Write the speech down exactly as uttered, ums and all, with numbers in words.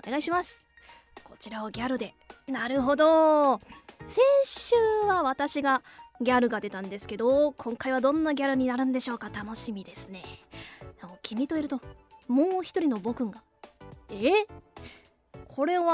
願いします。こちらをギャルで。なるほど。先週は私がギャルが出たんですけど、今回はどんなギャルになるんでしょうか。楽しみですね。君といるともう一人の僕が、えこれは